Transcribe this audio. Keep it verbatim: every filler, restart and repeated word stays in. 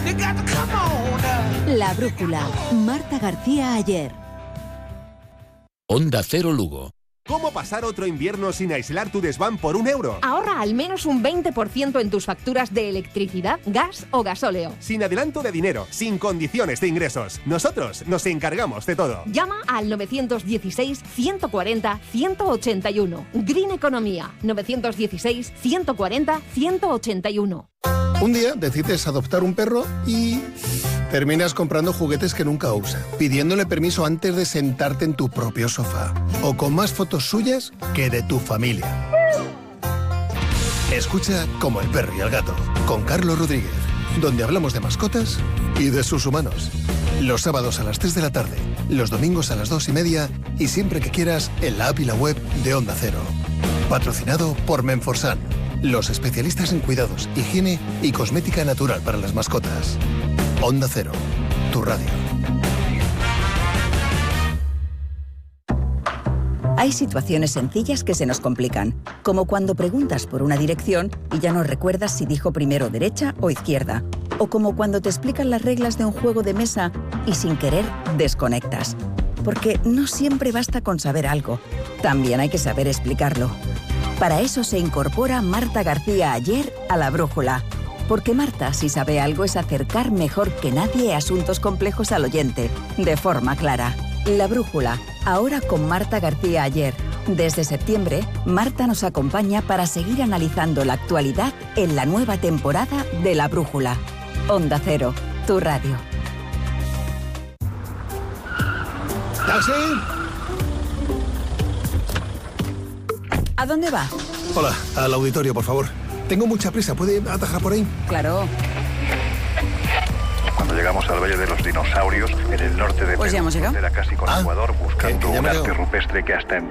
La Brújula, Marta García Ayer. Onda Cero Lugo. ¿Cómo pasar otro invierno sin aislar tu desván por un euro? Ahorra al menos un veinte por ciento en tus facturas de electricidad, gas o gasóleo. Sin adelanto de dinero, sin condiciones de ingresos. Nosotros nos encargamos de todo. Llama al nueve uno seis, uno cuatro cero, uno ocho uno. Green Economía. nueve uno seis, uno cuatro cero, uno ocho uno. Un día decides adoptar un perro y terminas comprando juguetes que nunca usa, pidiéndole permiso antes de sentarte en tu propio sofá, o con más fotos suyas que de tu familia. Escucha Como el perro y el gato, con Carlos Rodríguez, donde hablamos de mascotas y de sus humanos. Los sábados a las tres de la tarde, los domingos a las dos y media y siempre que quieras en la app y la web de Onda Cero. Patrocinado por Menforsan, los especialistas en cuidados, higiene y cosmética natural para las mascotas. Onda Cero, tu radio. Hay situaciones sencillas que se nos complican, como cuando preguntas por una dirección y ya no recuerdas si dijo primero derecha o izquierda, o como cuando te explican las reglas de un juego de mesa y sin querer desconectas. Porque no siempre basta con saber algo, también hay que saber explicarlo. Para eso se incorpora Marta García Ayer a La Brújula. Porque Marta, si sabe algo, es acercar mejor que nadie asuntos complejos al oyente, de forma clara. La Brújula, ahora con Marta García Ayer. Desde septiembre, Marta nos acompaña para seguir analizando la actualidad en la nueva temporada de La Brújula. Onda Cero, tu radio. ¿Taxi? ¿A dónde va? Hola, al auditorio, por favor. Tengo mucha prisa, ¿puede atajar por ahí? Claro. Cuando llegamos al Valle de los Dinosaurios, en el norte de Pues ya hemos llegado. frontera casi con Ah, Ecuador, que- buscando que ya un me arte llegado. rupestre que hasta en